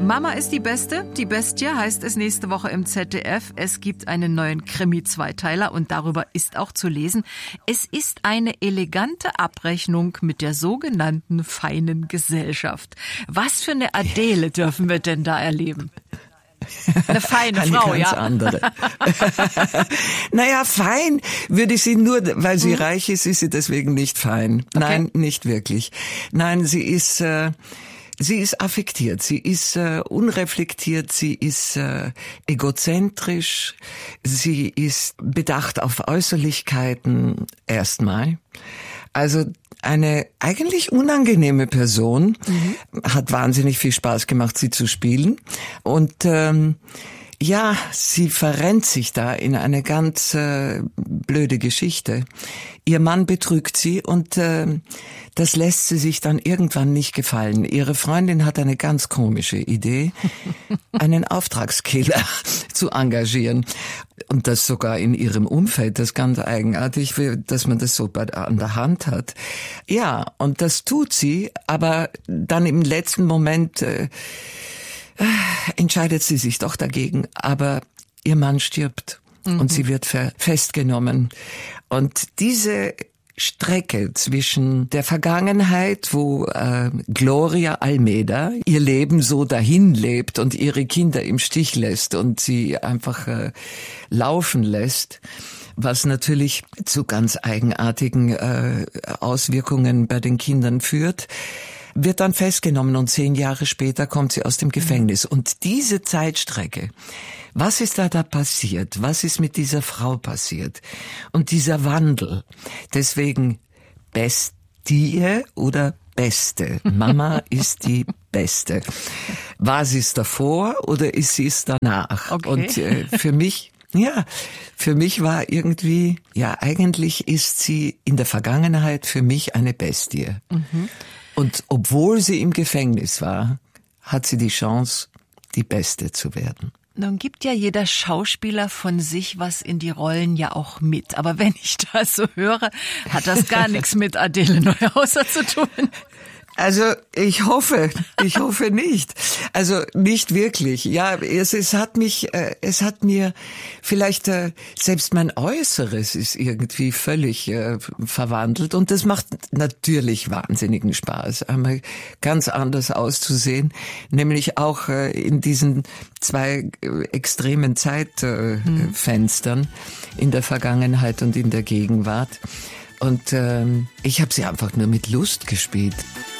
Mama ist die Beste. Die Bestie heißt es nächste Woche im ZDF. Es gibt einen neuen Krimi-Zweiteiler und darüber ist auch zu lesen. Es ist eine elegante Abrechnung mit der sogenannten feinen Gesellschaft. Was für eine Adele dürfen wir denn da erleben? Eine feine Frau, eine ganz andere. Naja, fein würde ich sie nur, weil sie reich ist sie deswegen nicht fein. Okay. Nein, nicht wirklich. Nein, sie ist affektiert, sie ist unreflektiert, sie ist egozentrisch, sie ist bedacht auf Äußerlichkeiten erstmal. Also eine eigentlich unangenehme Person, hat wahnsinnig viel Spaß gemacht, sie zu spielen. Und ja, sie verrennt sich da in eine ganz blöde Geschichte. Ihr Mann betrügt sie und das lässt sie sich dann irgendwann nicht gefallen. Ihre Freundin hat eine ganz komische Idee, einen Auftragskiller zu engagieren. Und das sogar in ihrem Umfeld, das ist ganz eigenartig, dass man das so an der Hand hat. Ja, und das tut sie, aber dann im letzten Moment entscheidet sie sich doch dagegen. Aber ihr Mann stirbt und sie wird festgenommen. Und diese Strecke zwischen der Vergangenheit, wo Gloria Almeida ihr Leben so dahin lebt und ihre Kinder im Stich lässt und sie einfach laufen lässt, was natürlich zu ganz eigenartigen Auswirkungen bei den Kindern führt, wird dann festgenommen und 10 Jahre später kommt sie aus dem Gefängnis. Und diese Zeitstrecke, was ist da passiert? Was ist mit dieser Frau passiert? Und dieser Wandel. Deswegen Bestie oder Beste. Mama ist die Beste. War sie es davor oder ist sie es danach? Okay. Und für mich war irgendwie, eigentlich ist sie in der Vergangenheit für mich eine Bestie. Und obwohl sie im Gefängnis war, hat sie die Chance, die Beste zu werden. Nun gibt ja jeder Schauspieler von sich was in die Rollen ja auch mit. Aber wenn ich das so höre, hat das gar nichts mit Adele Neuhauser zu tun. Also ich hoffe nicht. Also nicht wirklich. Ja, es hat mir vielleicht selbst mein Äußeres ist irgendwie völlig verwandelt und das macht natürlich wahnsinnigen Spaß, einmal ganz anders auszusehen, nämlich auch in diesen 2 extremen Zeitfenstern in der Vergangenheit und in der Gegenwart. Und ich habe sie einfach nur mit Lust gespielt.